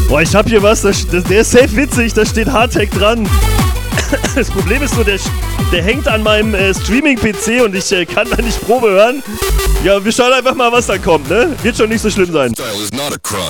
Boah, ich hab hier was, der ist safe witzig, da steht Hardtech dran. Das Problem ist nur, der hängt an meinem Streaming-PC und ich kann da nicht Probe hören. Ja, wir schauen einfach mal, was da kommt, ne? Wird schon nicht so schlimm sein.